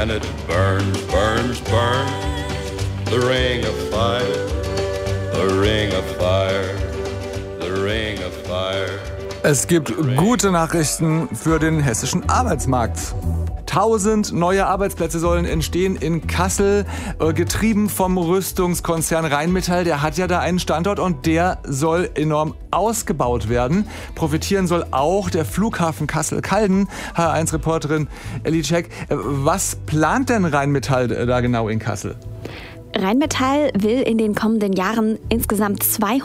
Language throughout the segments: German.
and it burns, burns, burns. The ring of fire, the ring of fire, the ring of fire. Es gibt gute Nachrichten für den hessischen Arbeitsmarkt. 1000 neue Arbeitsplätze sollen entstehen in Kassel, getrieben vom Rüstungskonzern Rheinmetall. Der hat ja da einen Standort und der soll enorm ausgebaut werden. Profitieren soll auch der Flughafen Kassel-Calden. HR1-Reporterin Elli Cech. Was plant denn Rheinmetall da genau in Kassel? Rheinmetall will in den kommenden Jahren insgesamt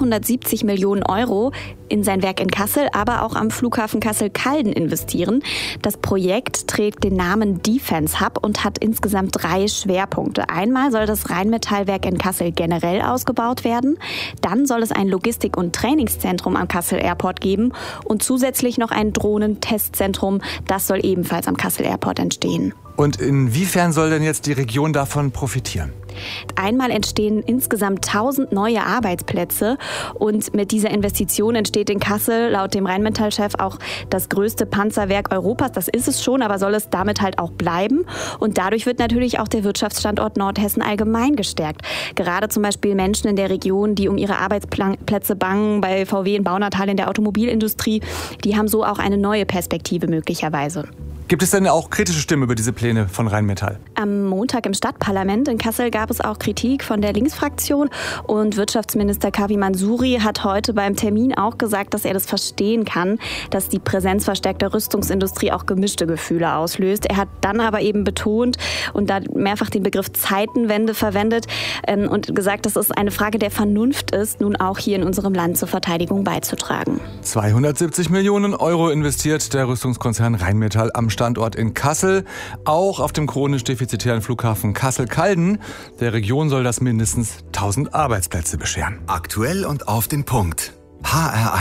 270 Millionen Euro in sein Werk in Kassel, aber auch am Flughafen Kassel-Calden investieren. Das Projekt trägt den Namen Defense Hub und hat insgesamt 3 Schwerpunkte. Einmal soll das Rheinmetallwerk in Kassel generell ausgebaut werden. Dann soll es ein Logistik- und Trainingszentrum am Kassel Airport geben und zusätzlich noch ein Drohnentestzentrum. Das soll ebenfalls am Kassel Airport entstehen. Und inwiefern soll denn jetzt die Region davon profitieren? Einmal entstehen insgesamt 1000 neue Arbeitsplätze und mit dieser Investition entsteht in Kassel laut dem Rheinmetall-Chef auch das größte Panzerwerk Europas. Das ist es schon, aber soll es damit halt auch bleiben. Und dadurch wird natürlich auch der Wirtschaftsstandort Nordhessen allgemein gestärkt. Gerade zum Beispiel Menschen in der Region, die um ihre Arbeitsplätze bangen, bei VW in Baunatal in der Automobilindustrie, die haben so auch eine neue Perspektive möglicherweise. Gibt es denn auch kritische Stimmen über diese Pläne von Rheinmetall? Am Montag im Stadtparlament in Kassel gab es auch Kritik von der Linksfraktion und Wirtschaftsminister Kavi Mansuri hat heute beim Termin auch gesagt, dass er das verstehen kann, dass die Präsenz verstärkter Rüstungsindustrie auch gemischte Gefühle auslöst. Er hat dann aber eben betont und da mehrfach den Begriff Zeitenwende verwendet und gesagt, dass es eine Frage der Vernunft ist, nun auch hier in unserem Land zur Verteidigung beizutragen. 270 Millionen Euro investiert der Rüstungskonzern Rheinmetall am Standort in Kassel, auch auf dem chronisch defizitären Flughafen Kassel-Calden. Der Region soll das mindestens 1000 Arbeitsplätze bescheren. Aktuell und auf den Punkt. HR1